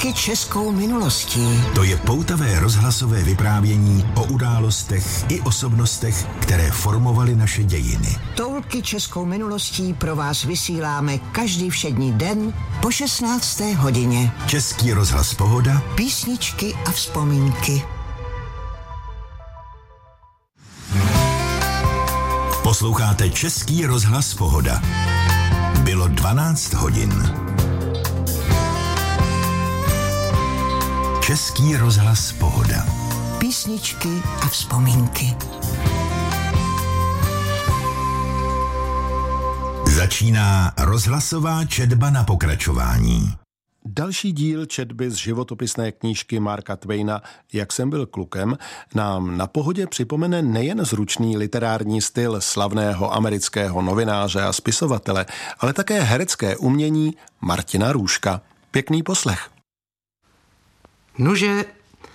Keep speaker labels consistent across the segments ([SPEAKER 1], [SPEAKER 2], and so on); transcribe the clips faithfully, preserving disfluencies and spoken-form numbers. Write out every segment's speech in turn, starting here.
[SPEAKER 1] Tolky českou minulostí.
[SPEAKER 2] To je poutavé rozhlasové vyprávění o událostech i osobnostech, které formovaly naše dějiny.
[SPEAKER 1] Tolky českou minulostí pro vás vysíláme každý všední den po šestnácté hodině.
[SPEAKER 2] Český rozhlas Pohoda.
[SPEAKER 1] Písničky a vzpomínky.
[SPEAKER 2] Posloucháte Český rozhlas Pohoda. Bylo dvanáct hodin. Český rozhlas Pohoda.
[SPEAKER 1] Písničky a vzpomínky.
[SPEAKER 2] Začíná rozhlasová četba na pokračování.
[SPEAKER 3] Další díl četby z životopisné knížky Marka Twaina Jak jsem byl klukem nám na Pohodě připomene nejen zručný literární styl slavného amerického novináře a spisovatele, ale také herecké umění Martina Růžka. Pěkný poslech.
[SPEAKER 4] Nuže,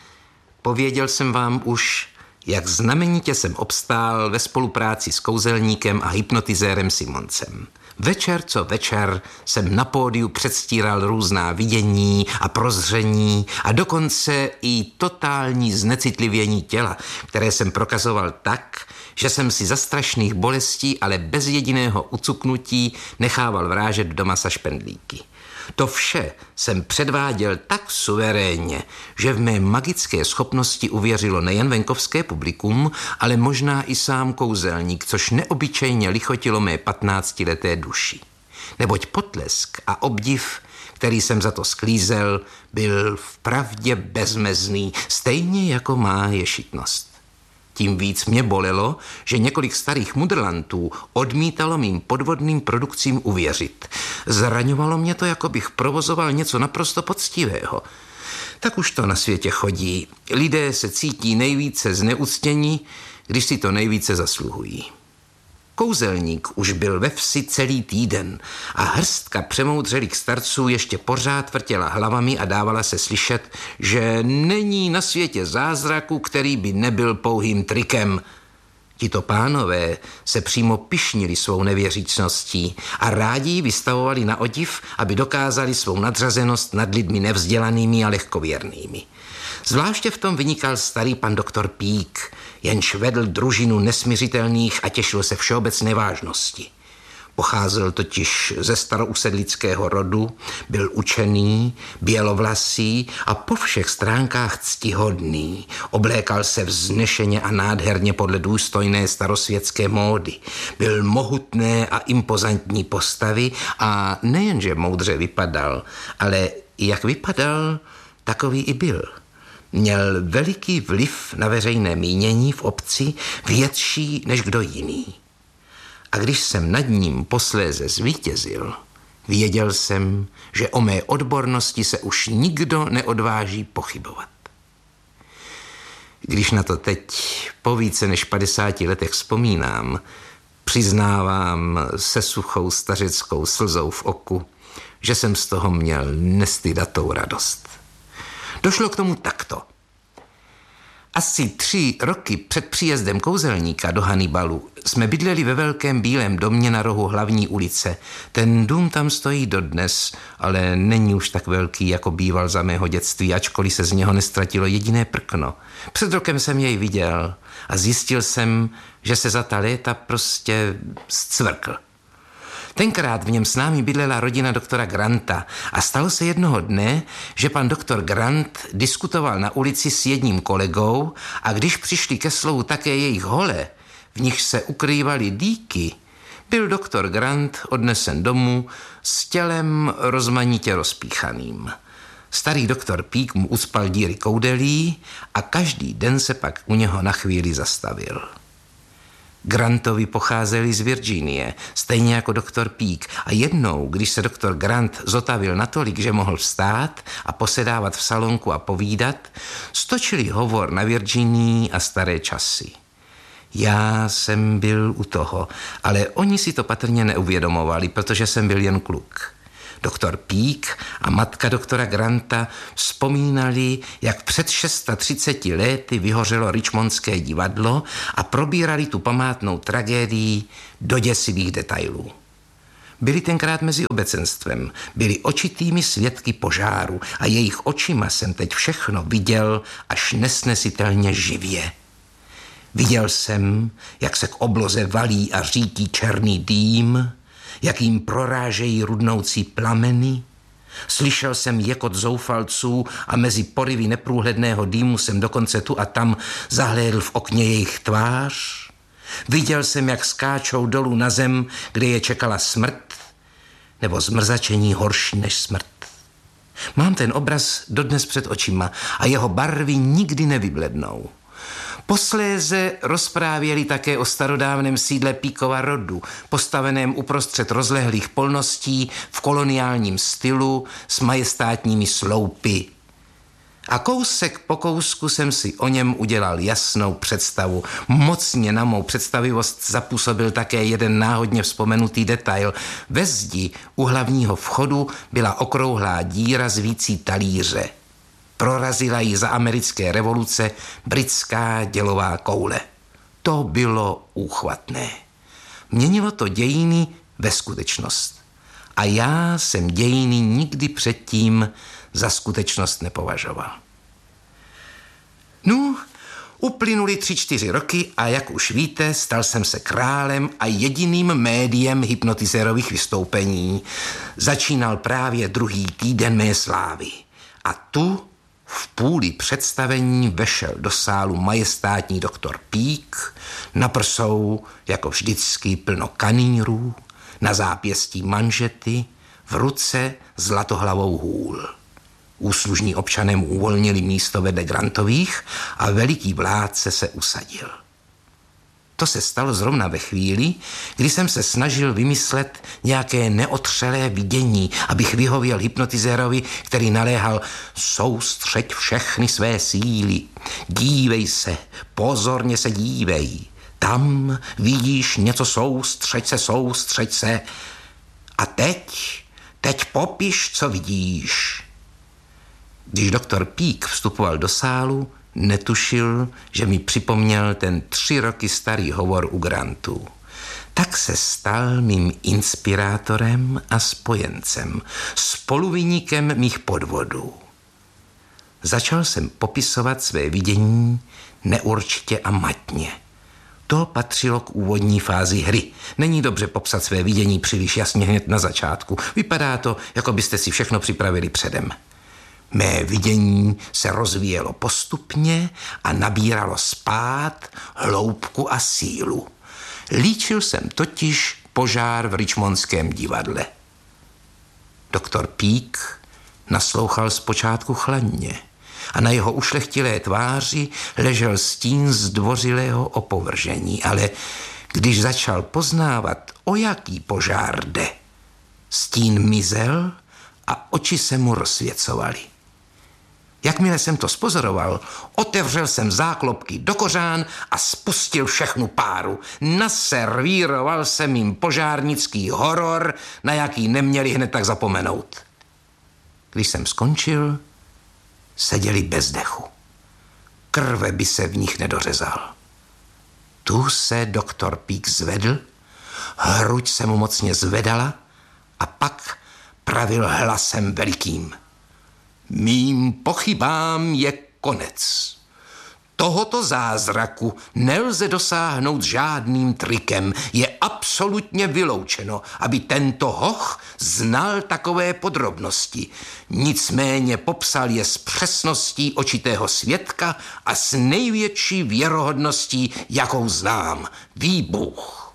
[SPEAKER 4] pověděl jsem vám už, jak znamenitě jsem obstál ve spolupráci s kouzelníkem a hypnotizérem Simoncem. Večer co večer jsem na pódiu předstíral různá vidění a prozření a dokonce i totální znecitlivění těla, které jsem prokazoval tak, že jsem si za strašných bolestí, ale bez jediného ucuknutí nechával vrážet do masa špendlíky. To vše jsem předváděl tak suverénně, že v mé magické schopnosti uvěřilo nejen venkovské publikum, ale možná i sám kouzelník, což neobyčejně lichotilo mé patnáctileté duši. Neboť potlesk a obdiv, který jsem za to sklízel, byl vpravdě bezmezný, stejně jako má ješitnost. Tím víc mě bolelo, že několik starých mudrlantů odmítalo mým podvodným produkcím uvěřit. Zraňovalo mě to, jako bych provozoval něco naprosto poctivého. Tak už to na světě chodí. Lidé se cítí nejvíce zneuctění, když si to nejvíce zasluhují. Kouzelník už byl ve vsi celý týden a hrstka přemoudřelých starců ještě pořád vrtěla hlavami a dávala se slyšet, že není na světě zázraku, který by nebyl pouhým trikem. Tito pánové se přímo pyšnili svou nevěřícností a rádi ji vystavovali na odiv, aby dokázali svou nadřazenost nad lidmi nevzdělanými a lehkověrnými. Zvláště v tom vynikal starý pan doktor Pík, jenž vedl družinu nesmiřitelných a těšil se všeobecné vážnosti. Pocházel totiž ze starousedlického rodu, byl učený, bělovlasý a po všech stránkách ctihodný. Oblékal se vznešeně a nádherně podle důstojné starosvětské módy. Byl mohutné a impozantní postavy a nejenže moudře vypadal, ale jak vypadal, takový i byl. Měl veliký vliv na veřejné mínění v obci, větší než kdo jiný. A když jsem nad ním posléze zvítězil, věděl jsem, že o mé odbornosti se už nikdo neodváží pochybovat. Když na to teď po více než padesáti letech vzpomínám, přiznávám se suchou stařeckou slzou v oku, že jsem z toho měl nestydatou radost. Došlo k tomu takto. Asi tři roky před příjezdem kouzelníka do Hannibalu jsme bydleli ve velkém bílém domě na rohu hlavní ulice. Ten dům tam stojí dodnes, ale není už tak velký, jako býval za mého dětství, ačkoliv se z něho nestratilo jediné prkno. Před rokem jsem jej viděl a zjistil jsem, že se za ta léta prostě zcvrkl. Tenkrát v něm s námi bydlela rodina doktora Granta a stalo se jednoho dne, že pan doktor Grant diskutoval na ulici s jedním kolegou a když přišli ke slovu také jejich hole, v nich se ukrývaly dýky, byl doktor Grant odnesen domů s tělem rozmanitě rozpíchaným. Starý doktor Pík mu ucpal díry koudelí a každý den se pak u něho na chvíli zastavil. Grantovi pocházeli z Virginie, stejně jako doktor Pík, a jednou, když se doktor Grant zotavil natolik, že mohl vstát a posedávat v salonku a povídat, stočili hovor na Virginii a staré časy. Já jsem byl u toho, ale oni si to patrně neuvědomovali, protože jsem byl jen kluk. Doktor Pík a matka doktora Granta vzpomínali, jak před třiceti šesti lety vyhořelo Richmondské divadlo a probírali tu památnou tragédii do děsivých detailů. Byli tenkrát mezi obecenstvem, byli očitými svědky požáru a jejich očima jsem teď všechno viděl až nesnesitelně živě. Viděl jsem, jak se k obloze valí a řítí černý dým, jak jim prorážejí rudnoucí plameny. Slyšel jsem jekot zoufalců a mezi porivy neprůhledného dýmu jsem dokonce tu a tam zahlédl v okně jejich tvář. Viděl jsem, jak skáčou dolů na zem, kde je čekala smrt, nebo zmrzačení horší než smrt. Mám ten obraz dodnes před očima a jeho barvy nikdy nevyblednou. Posléze rozprávěli také o starodávném sídle Píkova rodu, postaveném uprostřed rozlehlých polností v koloniálním stylu s majestátními sloupy. A kousek po kousku jsem si o něm udělal jasnou představu. Mocně na mou představivost zapůsobil také jeden náhodně vzpomenutý detail. Ve zdi u hlavního vchodu byla okrouhlá díra zvící talíře. Prorazila ji za americké revoluce britská dělová koule. To bylo úchvatné. Měnilo to dějiny ve skutečnost. A já jsem dějiny nikdy předtím za skutečnost nepovažoval. No, uplynuly tři, čtyři roky a jak už víte, stal jsem se králem a jediným médiem hypnotizérových vystoupení. Začínal právě druhý týden mé slávy. A tu v půli představení vešel do sálu majestátní doktor Pík, na prsou, jako vždycky, plno kanýrů, na zápěstí manžety, v ruce zlatohlavou hůl. Úslužní občané mu uvolnili místo vedle Grantových a veliký vládce se usadil. To se stalo zrovna ve chvíli, kdy jsem se snažil vymyslet nějaké neotřelé vidění, abych vyhověl hypnotizérovi, který naléhal: soustřeď všechny své síly, dívej se, pozorně se dívej, tam vidíš něco, soustřeď se, soustřeď se. A teď, teď popiš, co vidíš. Když doktor Pík vstupoval do sálu, netušil, že mi připomněl ten tři roky starý hovor u Grantů. Tak se stal mým inspirátorem a spojencem, spoluviníkem mých podvodů. Začal jsem popisovat své vidění neurčitě a matně. To patřilo k úvodní fázi hry. Není dobře popsat své vidění příliš jasně hned na začátku. Vypadá to, jako byste si všechno připravili předem. Mé vidění se rozvíjelo postupně a nabíralo spád, hloubku a sílu. Líčil jsem totiž požár v Richmondském divadle. Doktor Pík naslouchal zpočátku chladně a na jeho ušlechtilé tváři ležel stín zdvořilého opovržení, ale když začal poznávat, o jaký požár jde, stín mizel a oči se mu rozsvěcovaly. Jakmile jsem to spozoroval, otevřel jsem záklopky do kořán a spustil všechnu páru. Naservíroval jsem jim požárnický horor, na jaký neměli hned tak zapomenout. Když jsem skončil, seděli bez dechu. Krve by se v nich nedořezal. Tu se doktor Pík zvedl, hruď se mu mocně zvedala a pak pravil hlasem velikým: mým pochybám je konec. Tohoto zázraku nelze dosáhnout žádným trikem. Je absolutně vyloučeno, aby tento hoch znal takové podrobnosti. Nicméně popsal je s přesností očitého svědka a s největší věrohodností, jakou znám. Výbuch.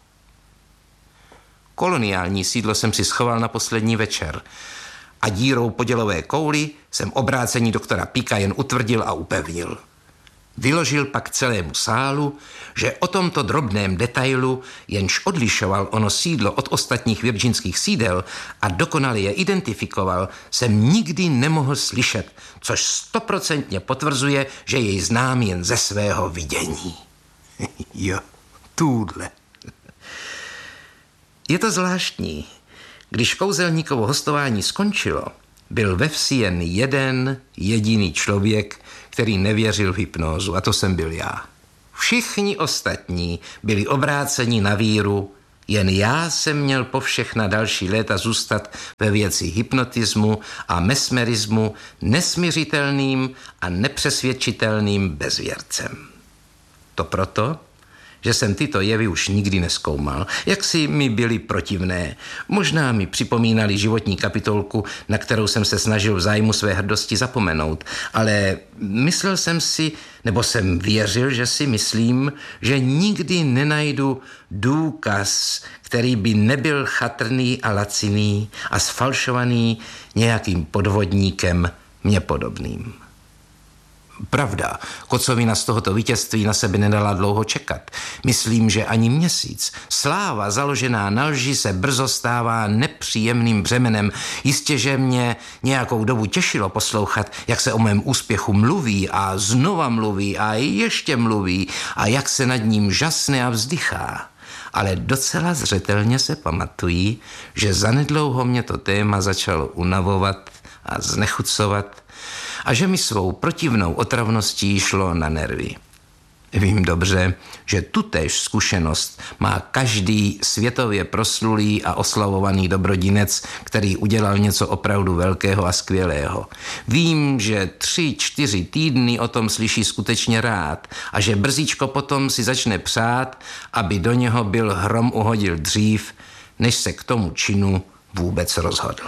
[SPEAKER 4] Koloniální sídlo jsem si schoval na poslední večer a dírou po dělové kouli jsem obrácení doktora Píka jen utvrdil a upevnil. Vyložil pak celému sálu, že o tomto drobném detailu, jenž odlišoval ono sídlo od ostatních virginských sídel a dokonale je identifikoval, jsem nikdy nemohl slyšet, což stoprocentně potvrzuje, že jej znám jen ze svého vidění. Jo, tůhle. Je to zvláštní. Když kouzelníkovo hostování skončilo, byl ve vsi jen jeden jediný člověk, který nevěřil v hypnózu, a to jsem byl já. Všichni ostatní byli obráceni na víru Jen já jsem měl po všechna další léta zůstat ve věci hypnotismu a mesmerismu nesmiřitelným a nepřesvědčitelným bezvěrcem. To proto, že jsem tyto jevy už nikdy nezkoumal, jak si mi byly protivné. Možná mi připomínali životní kapitolku, na kterou jsem se snažil v zájmu své hrdosti zapomenout, ale myslel jsem si, nebo jsem věřil, že si myslím, že nikdy nenajdu důkaz, který by nebyl chatrný a laciný a sfalšovaný nějakým podvodníkem mně podobným. Pravda, kocovina z tohoto vítězství na sebe nedala dlouho čekat. Myslím, že ani měsíc. Sláva založená na lži se brzo stává nepříjemným břemenem. Jistě, že mě nějakou dobu těšilo poslouchat, jak se o mém úspěchu mluví a znova mluví a ještě mluví a jak se nad ním žasne a vzdychá. Ale docela zřetelně se pamatují, že zanedlouho mě to téma začalo unavovat a znechucovat a že mi svou protivnou otravností šlo na nervy. Vím dobře, že tutéž zkušenost má každý světově proslulý a oslavovaný dobrodinec, který udělal něco opravdu velkého a skvělého. Vím, že tři, čtyři týdny o tom slyší skutečně rád a že brzíčko potom si začne přát, aby do něho byl hrom uhodil dřív, než se k tomu činu vůbec rozhodl.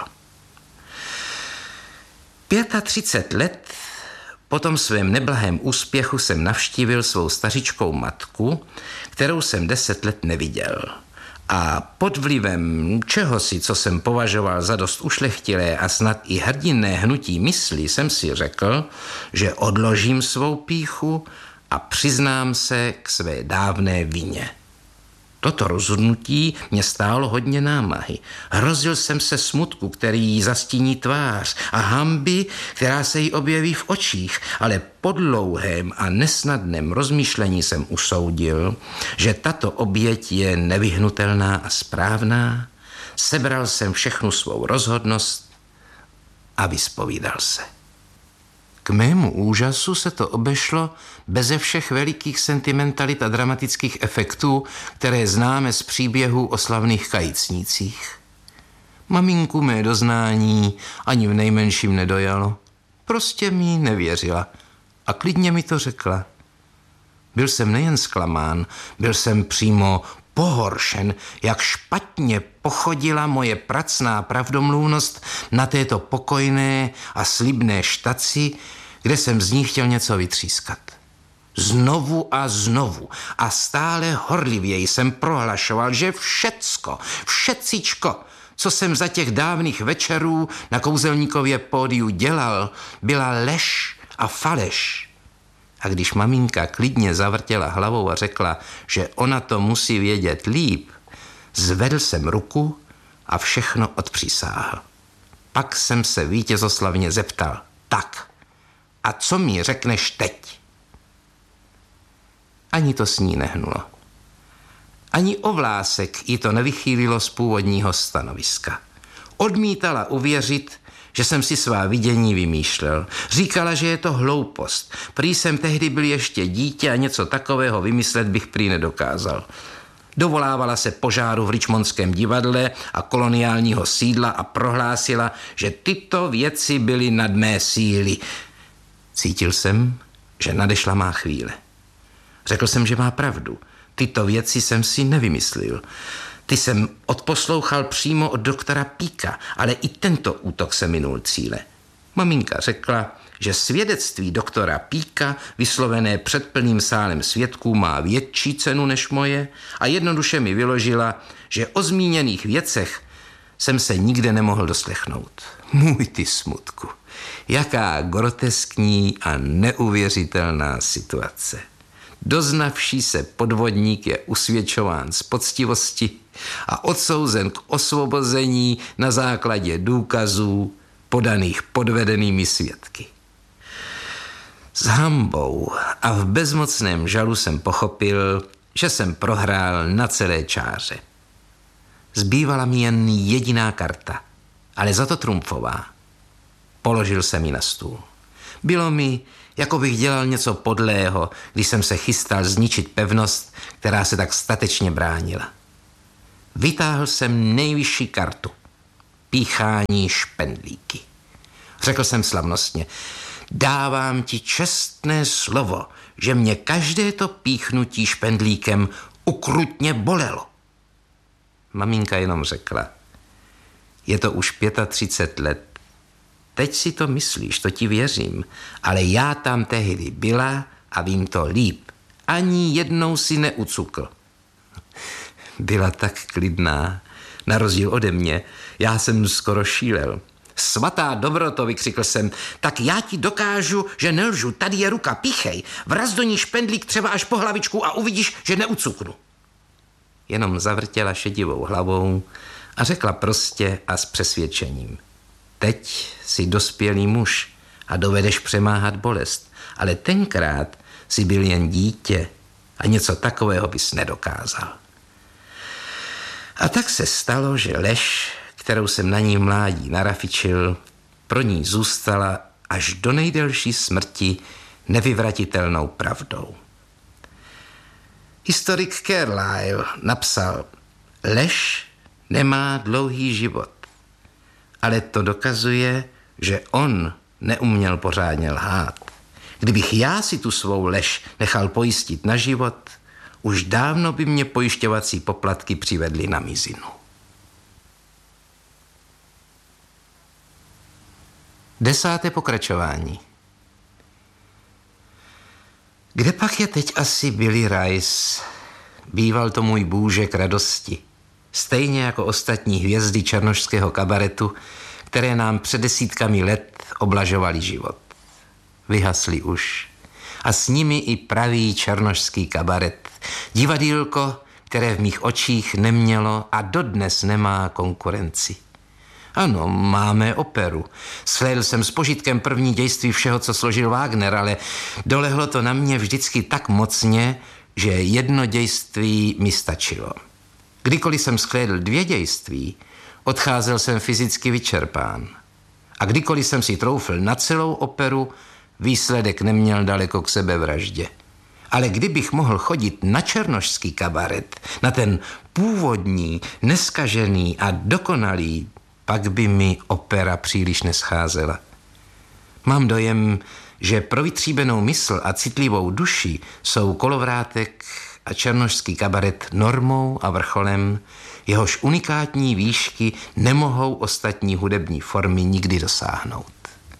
[SPEAKER 4] třicet pět let po tom svém neblahém úspěchu jsem navštívil svou stařičkou matku, kterou jsem deset let neviděl. A pod vlivem čehosi, co jsem považoval za dost ušlechtilé a snad i hrdinné hnutí mysli, jsem si řekl, že odložím svou pýchu a přiznám se k své dávné vině. Toto rozhodnutí mě stálo hodně námahy. Hrozil jsem se smutku, který jí zastíní tvář, a hanby, která se jí objeví v očích, ale po dlouhém a nesnadném rozmýšlení jsem usoudil, že tato oběť je nevyhnutelná a správná. Sebral jsem všechnu svou rozhodnost a vyspovídal se. K mému úžasu se to obešlo beze všech velikých sentimentalit a dramatických efektů, které známe z příběhů o slavných kajícnících. Maminku mé doznání ani v nejmenším nedojalo. Prostě mi nevěřila a klidně mi to řekla. Byl jsem nejen zklamán, byl jsem přímo pohoršen, jak špatně pochodila moje pracná pravdomluvnost na této pokojné a slibné štaci, kde jsem z ní chtěl něco vytřískat. Znovu a znovu a stále horlivěji jsem prohlašoval, že všecko, všecičko, co jsem za těch dávných večerů na kouzelníkově pódiu dělal, byla lež a faleš. A když maminka klidně zavrtěla hlavou a řekla, že ona to musí vědět líp, zvedl jsem ruku a všechno odpřísáhl. Pak jsem se vítězoslavně zeptal, tak, a co mi řekneš teď? Ani to s ní nehnulo. Ani o vlásek jí to nevychýlilo z původního stanoviska. Odmítala uvěřit, že jsem si svá vidění vymýšlel. Říkala, že je to hloupost. Prý jsem tehdy byl ještě dítě a něco takového vymyslet bych prý nedokázal. Dovolávala se požáru v Richmondském divadle a koloniálního sídla a prohlásila, že tyto věci byly nad mé síly. Cítil jsem, že nadešla má chvíle. Řekl jsem, že má pravdu. Tyto věci jsem si nevymyslel. Ty jsem odposlouchal přímo od doktora Píka, ale i tento útok se minul cíle. Maminka řekla, že svědectví doktora Píka, vyslovené před plným sálem svědků, má větší cenu než moje a jednoduše mi vyložila, že o zmíněných věcech jsem se nikde nemohl doslechnout. Můj ty smutku, jaká groteskní a neuvěřitelná situace. Doznavší se podvodník je usvědčován z poctivosti a odsouzen k osvobození na základě důkazů podaných podvedenými svědky. S hanbou a v bezmocném žalu jsem pochopil, že jsem prohrál na celé čáře. Zbývala mi jen jediná karta, ale za to trumfová. Položil jsem ji na stůl. Bylo mi, jako bych dělal něco podlého, když jsem se chystal zničit pevnost, která se tak statečně bránila. Vytáhl jsem nejvyšší kartu. Píchání špendlíky. Řekl jsem slavnostně, dávám ti čestné slovo, že mě každé to píchnutí špendlíkem ukrutně bolelo. Maminka jenom řekla, je to už třicet pět let. Teď si to myslíš, to ti věřím, ale já tam tehdy byla a vím to líp. Ani jednou si neucukl. Byla tak klidná, na rozdíl ode mě. Já jsem skoro šílel. Svatá dobroto, vykřikl jsem, tak já ti dokážu, že nelžu, tady je ruka, píchej, vraz do ní špendlík třeba až po hlavičku a uvidíš, že neucuknu. Jenom zavrtěla šedivou hlavou a řekla prostě a s přesvědčením. Teď jsi dospělý muž a dovedeš přemáhat bolest, ale tenkrát jsi byl jen dítě a něco takového bys nedokázal. A tak se stalo, že lež, kterou jsem na ní v mládí narafičil, pro ní zůstala až do nejdelší smrti nevyvratitelnou pravdou. Historik Carlyle napsal, lež nemá dlouhý život, ale to dokazuje, že on neuměl pořádně lhát. Kdybych já si tu svou lež nechal pojistit na život, už dávno by mě pojišťovací poplatky přivedly na mizinu. Desáté pokračování. Kde pak je teď asi Billy Rice? Býval to můj bůžek radosti. Stejně jako ostatní hvězdy černošského kabaretu, které nám před desítkami let oblažovaly život. Vyhasli už. A s nimi i pravý černošský kabaret. Divadýlko, které v mých očích nemělo a dodnes nemá konkurenci. Ano, máme operu. Shlédl jsem s požitkem první dějství všeho, co složil Wagner, ale dolehlo to na mě vždycky tak mocně, že jedno dějství mi stačilo. Kdykoliv jsem shlédl dvě dějství, odcházel jsem fyzicky vyčerpán. A kdykoliv jsem si troufl na celou operu, výsledek neměl daleko k sebevraždě. Ale kdybych mohl chodit na černošský kabaret, na ten původní, neskažený a dokonalý, pak by mi opera příliš nescházela. Mám dojem, že pro vytříbenou mysl a citlivou duši jsou Kolovrátek a černošský kabaret normou a vrcholem, jehož unikátní výšky nemohou ostatní hudební formy nikdy dosáhnout.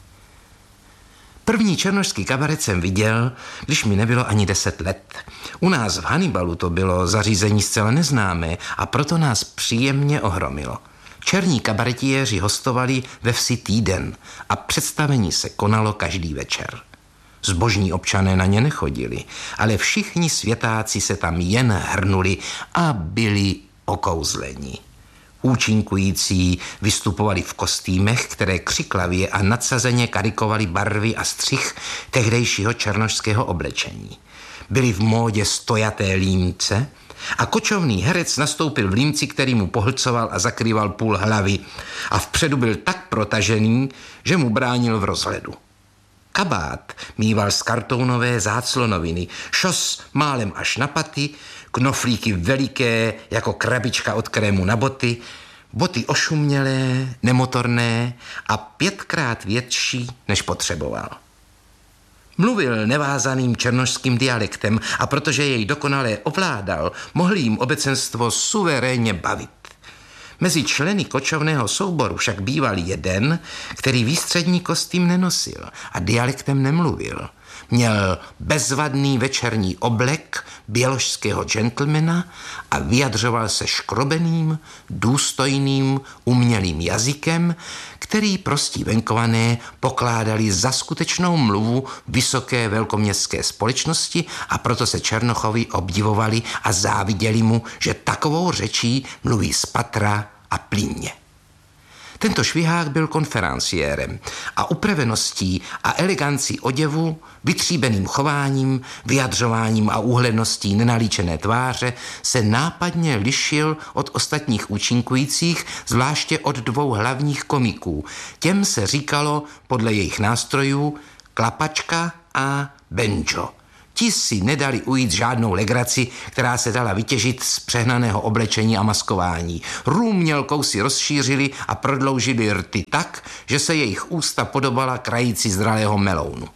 [SPEAKER 4] První černošský kabaret jsem viděl, když mi nebylo ani deset let. U nás v Hannibalu to bylo zařízení zcela neznámé a proto nás příjemně ohromilo. Černí kabaretiéři hostovali ve vsi týden a představení se konalo každý večer. Zbožní občané na ně nechodili, ale všichni světáci se tam jen hrnuli a byli okouzleni. Účinkující vystupovali v kostýmech, které křiklavě a nadsazeně karikovali barvy a střih tehdejšího černošského oblečení. Byli v módě stojaté límce a kočovný herec nastoupil v límci, který mu pohlcoval a zakrýval půl hlavy a vpředu byl tak protažený, že mu bránil v rozhledu. Kabát mýval z kartounové záclonoviny, šos málem až na paty, knoflíky veliké jako krabička od krému na boty, boty ošumělé, nemotorné a pětkrát větší, než potřeboval. Mluvil nevázaným černošským dialektem a protože jej dokonale ovládal, mohli jim obecenstvo suverénně bavit. Mezi členy kočovného souboru však býval jeden, který výstřední kostým nenosil a dialektem nemluvil. Měl bezvadný večerní oblek běložského gentlemana a vyjadřoval se škrobeným, důstojným, umělým jazykem, který prostí venkované pokládali za skutečnou mluvu vysoké velkoměstské společnosti a proto se Černochovi obdivovali a záviděli mu, že takovou řečí mluví spatra a plynně. Tento švihák byl konferenciérem a upraveností a elegancí oděvu, vytříbeným chováním, vyjadřováním a úhledností nenalíčené tváře se nápadně lišil od ostatních účinkujících, zvláště od dvou hlavních komiků. Těm se říkalo podle jejich nástrojů klapačka a banjo. Ti si nedali ujít žádnou legraci, která se dala vytěžit z přehnaného oblečení a maskování. Růmělkou si rozšířili a prodloužili rty tak, že se jejich ústa podobala krajíci zralého melounu.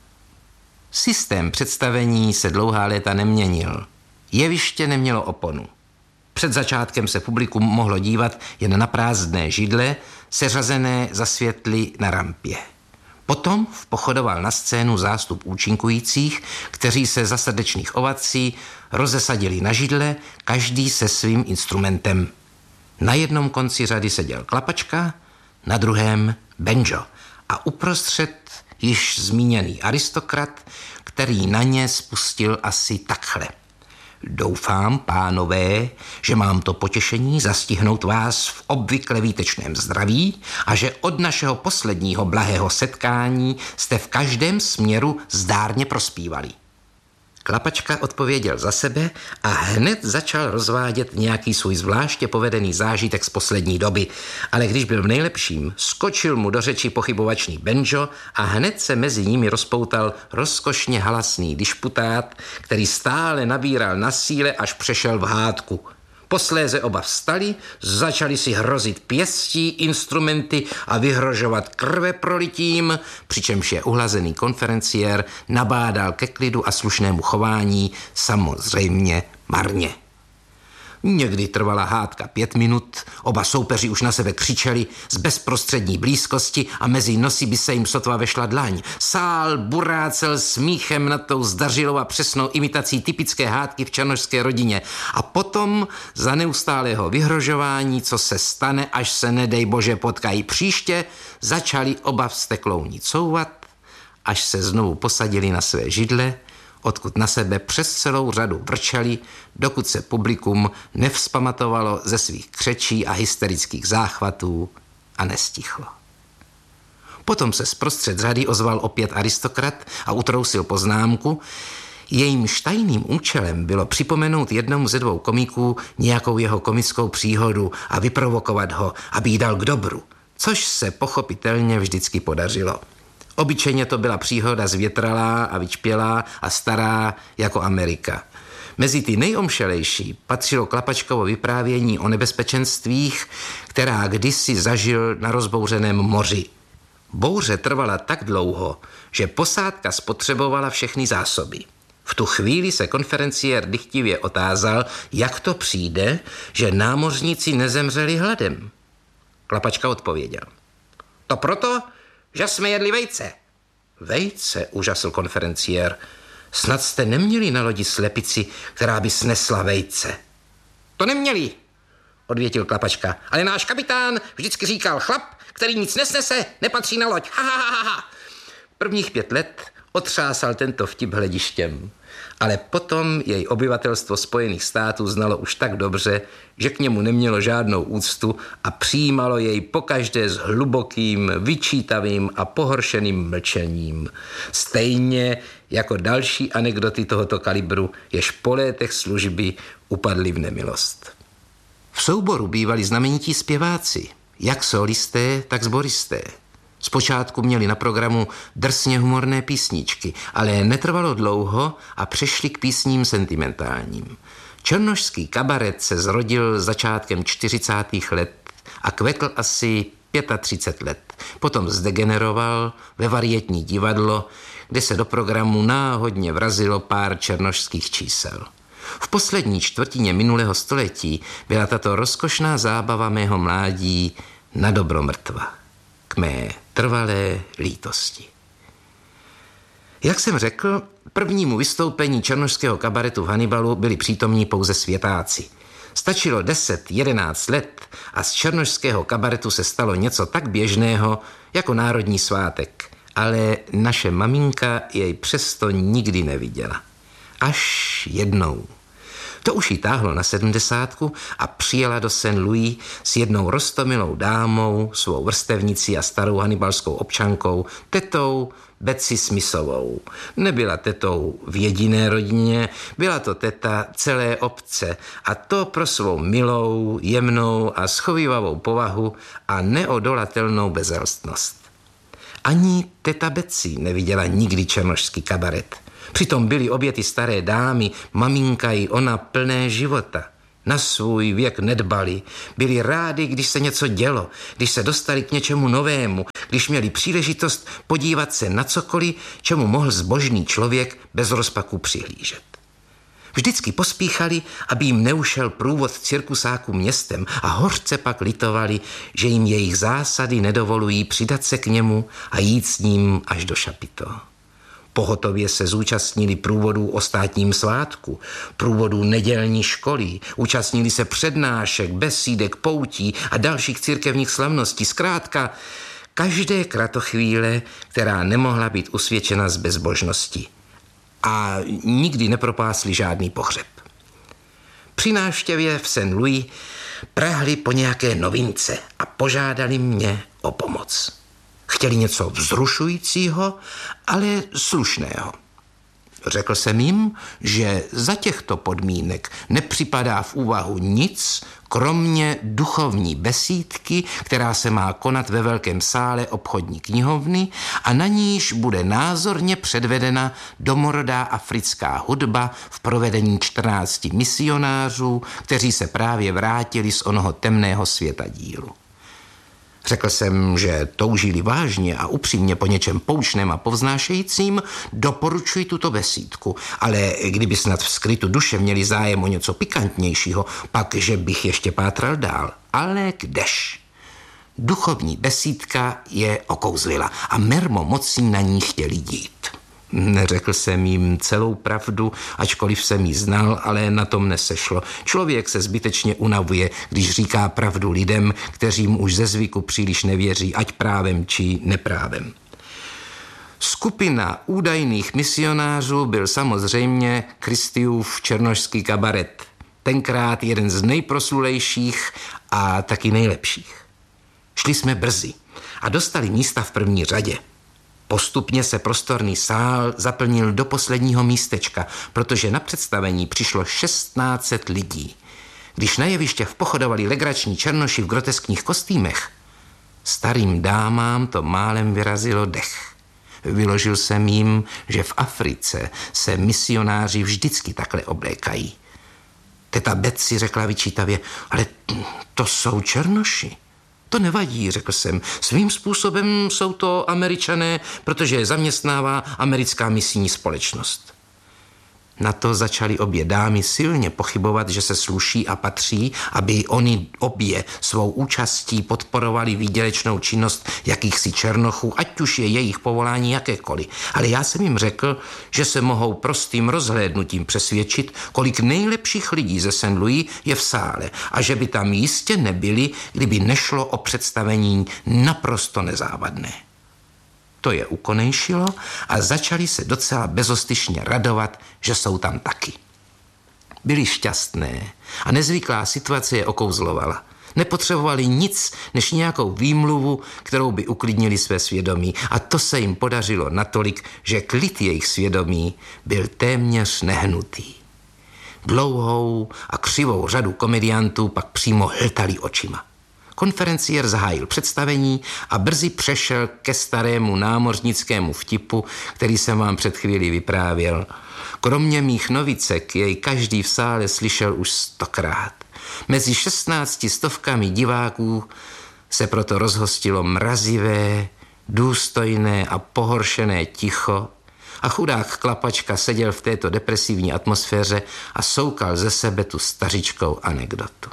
[SPEAKER 4] Systém představení se dlouhá léta neměnil. Jeviště nemělo oponu. Před začátkem se publikum mohlo dívat jen na prázdné židle, seřazené za světly na rampě. Potom vpochodoval na scénu zástup účinkujících, kteří se za srdečných ovací rozesadili na židle, každý se svým instrumentem. Na jednom konci řady seděl Klapačka, na druhém banjo a uprostřed již zmíněný aristokrat, který na ně spustil asi takhle. Doufám, pánové, že mám to potěšení zastihnout vás v obvykle výtečném zdraví a že od našeho posledního blahého setkání jste v každém směru zdárně prospívali. Klapačka odpověděl za sebe a hned začal rozvádět nějaký svůj zvláště povedený zážitek z poslední doby, ale když byl v nejlepším, skočil mu do řeči pochybovačný banjo a hned se mezi nimi rozpoutal rozkošně halasný dišputát, který stále nabíral na síle, až přešel v hádku. Posléze oba vstali, začali si hrozit pěstí, instrumenty a vyhrožovat krveprolitím, přičemž je uhlazený konferenciér nabádal ke klidu a slušnému chování, samozřejmě marně. Někdy trvala hádka pět minut, oba soupeři už na sebe křičeli z bezprostřední blízkosti a mezi nosy by se jim sotva vešla dlaň. Sál burácel smíchem nad tou zdařilou a přesnou imitací typické hádky v černošské rodině. A potom za neustálého vyhrožování, co se stane, až se nedej bože potkají příště, začali oba vzteklouni couvat, až se znovu posadili na své židle, odkud na sebe přes celou řadu vrčeli, dokud se publikum nevzpamatovalo ze svých křečí a hysterických záchvatů a nestichlo. Potom se zprostřed řady ozval opět aristokrat a utrousil poznámku. Jejímž tajným účelem bylo připomenout jednomu ze dvou komiků nějakou jeho komickou příhodu a vyprovokovat ho, aby jí dal k dobru, což se pochopitelně vždycky podařilo. Obyčejně to byla příhoda zvětralá a vyčpělá a stará jako Amerika. Mezi ty nejomšelejší patřilo Klapačkovo vyprávění o nebezpečenstvích, která kdysi zažil na rozbouřeném moři. Bouře trvala tak dlouho, že posádka spotřebovala všechny zásoby. V tu chvíli se konferenciér dychtivě otázal, jak to přijde, že námořníci nezemřeli hladem. Klapačka odpověděl. To proto, že jsme jedli vejce. Vejce, úžasl konferenciér. Snad jste neměli na lodi slepici, která by snesla vejce. To neměli, odvětil Klapačka, ale náš kapitán vždycky říkal, chlap, který nic nesnese, nepatří na loď. Ha, ha, ha, ha. Prvních pět let otřásal tento vtip hledištěm, ale potom jej obyvatelstvo Spojených států znalo už tak dobře, že k němu nemělo žádnou úctu a přijímalo jej pokaždé s hlubokým, vyčítavým a pohoršeným mlčením. Stejně jako další anekdoty tohoto kalibru, jež po létech služby upadly v nemilost. V souboru bývali znamenití zpěváci, jak solisté, tak sboristé. Zpočátku měli na programu drsně humorné písničky, ale netrvalo dlouho a přešli k písním sentimentálním. Černošský kabaret se zrodil začátkem čtyřicátých let a kvetl asi třicet pět let. Potom zdegeneroval ve varietní divadlo, kde se do programu náhodně vrazilo pár černošských čísel. V poslední čtvrtině minulého století byla tato rozkošná zábava mého mládí na dobro mrtva. K mé trvalé lítosti. Jak jsem řekl, prvnímu vystoupení černošského kabaretu v Hannibalu byli přítomní pouze světáci. Stačilo deset, jedenáct let a z černošského kabaretu se stalo něco tak běžného jako národní svátek, ale naše maminka jej přesto nikdy neviděla. Až jednou. To už jí táhlo na sedmdesátku a přijela do Saint Louis s jednou roztomilou dámou, svou vrstevnicí a starou hanibalskou občankou, tetou Betsy Smithovou. Nebyla tetou v jediné rodině, byla to teta celé obce a to pro svou milou, jemnou a schovívavou povahu a neodolatelnou bezelstnost. Ani teta Betsy neviděla nikdy černošský kabaret. Přitom byly obě ty staré dámy, maminka i ona, plné života. Na svůj věk nedbali, byli rádi, když se něco dělo, když se dostali k něčemu novému, když měli příležitost podívat se na cokoliv, čemu mohl zbožný člověk bez rozpaku přihlížet. Vždycky pospíchali, aby jim neušel průvod cirkusáků městem a hořce pak litovali, že jim jejich zásady nedovolují přidat se k němu a jít s ním až do šapito. Pohotově se zúčastnili průvodů o státním svátku, průvodů nedělní školy, účastnili se přednášek, besídek, poutí a dalších církevních slavností. Zkrátka, každé kratochvíle, která nemohla být usvědčena z bezbožnosti. A nikdy nepropásli žádný pohřeb. Při návštěvě v Saint Louis prahli po nějaké novince a požádali mě o pomoc. Chtěli něco vzrušujícího, ale slušného. Řekl jsem jim, že za těchto podmínek nepřipadá v úvahu nic, kromě duchovní besídky, která se má konat ve velkém sále obchodní knihovny a na níž bude názorně předvedena domorodá africká hudba v provedení čtrnácti misionářů, kteří se právě vrátili z onoho temného světadílu. Řekl jsem, že toužili vážně a upřímně po něčem poučném a povznášejícím, doporučuji tuto besídku, ale kdyby snad v skrytu duše měli zájem o něco pikantnějšího, pak že bych ještě pátral dál. Ale kdež? Duchovní besídka je okouzlila a mermo mocí na ní chtěli jít. Neřekl jsem jim celou pravdu, ačkoliv jsem ji znal, ale na tom nesešlo. Člověk se zbytečně unavuje, když říká pravdu lidem, kteřím už ze zvyku příliš nevěří, ať právem či neprávem. Skupina údajných misionářů byl samozřejmě Kristiův černošský kabaret. Tenkrát jeden z nejproslulejších a taky nejlepších. Šli jsme brzy a dostali místa v první řadě. Postupně se prostorný sál zaplnil do posledního místečka, protože na představení přišlo šestnáct set lidí. Když na jeviště vpochodovali legrační černoši v groteskních kostýmech, starým dámám to málem vyrazilo dech. Vyložil jsem jim, že v Africe se misionáři vždycky takhle oblékají. Teta Betsy řekla vyčítavě, ale to jsou černoši. To nevadí, řekl jsem. Svým způsobem jsou to Američané, protože je zaměstnává americká misijní společnost. Na to začaly obě dámy silně pochybovat, že se sluší a patří, aby oni obě svou účastí podporovali výdělečnou činnost jakýchsi černochů, ať už je jejich povolání jakékoliv. Ale já jsem jim řekl, že se mohou prostým rozhlédnutím přesvědčit, kolik nejlepších lidí ze Saint Louis je v sále a že by tam jistě nebyli, kdyby nešlo o představení naprosto nezávadné. To je ukonejšilo a začali se docela bezostyšně radovat, že jsou tam taky. Byli šťastné a nezvyklá situace je okouzlovala. Nepotřebovali nic než nějakou výmluvu, kterou by uklidnili své svědomí, a to se jim podařilo natolik, že klid jejich svědomí byl téměř nehnutý. Dlouhou a křivou řadu komediantů pak přímo hltali očima. Konferenciér zahájil představení a brzy přešel ke starému námořnickému vtipu, který jsem vám před chvílí vyprávěl. Kromě mých novicek jej každý v sále slyšel už stokrát. Mezi šestnácti stovkami diváků se proto rozhostilo mrazivé, důstojné a pohoršené ticho a chudák Klapačka seděl v této depresivní atmosféře a soukal ze sebe tu stařičkou anekdotu.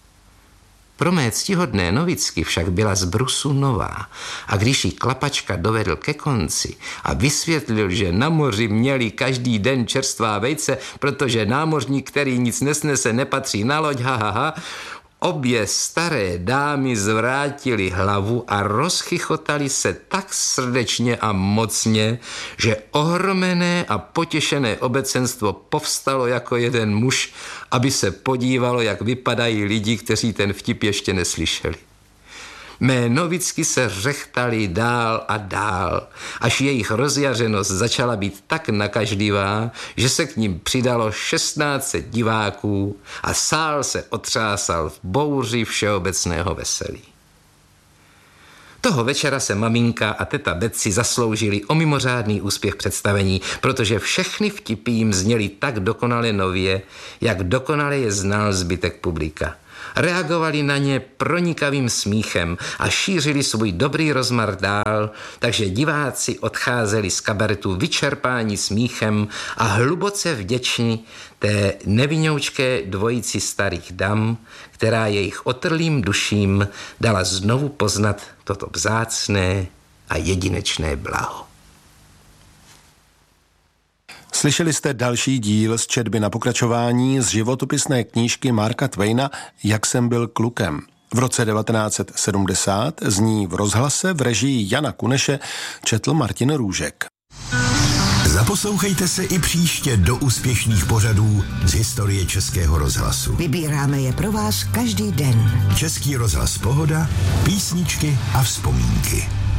[SPEAKER 4] Pro mé ctihodné novicky však byla z brusu nová a když ji Klapačka dovedl ke konci a vysvětlil, že na moři měli každý den čerstvá vejce, protože námořník, který nic nesnese, nepatří na loď, ha, ha, ha, obě staré dámy zvrátily hlavu a rozchychotali se tak srdečně a mocně, že ohromené a potěšené obecenstvo povstalo jako jeden muž, aby se podívalo, jak vypadají lidi, kteří ten vtip ještě neslyšeli. Mé novicky se řechtali dál a dál, až jejich rozjařenost začala být tak nakažlivá, že se k ním přidalo šestnáct set diváků a sál se otřásal v bouři všeobecného veselí. Toho večera se maminka a teta Betsy zasloužili o mimořádný úspěch představení, protože všechny vtipy jim zněly tak dokonale nově, jak dokonale je znal zbytek publika. Reagovali na ně pronikavým smíchem a šířili svůj dobrý rozmar dál, takže diváci odcházeli z kabaretu vyčerpáni smíchem a hluboce vděční té nevinoučké dvojici starých dam, která jejich otrlým duším dala znovu poznat toto vzácné a jedinečné blaho.
[SPEAKER 3] Slyšeli jste další díl z četby na pokračování z životopisné knížky Marka Twaina Jak jsem byl klukem. V roce devatenáct set sedmdesát z ní v rozhlase v režii Jana Kuneše četl Martin Růžek.
[SPEAKER 2] Zaposlouchejte se i příště do úspěšných pořadů z historie Českého rozhlasu.
[SPEAKER 1] Vybíráme je pro vás každý den.
[SPEAKER 2] Český rozhlas Pohoda, písničky a vzpomínky.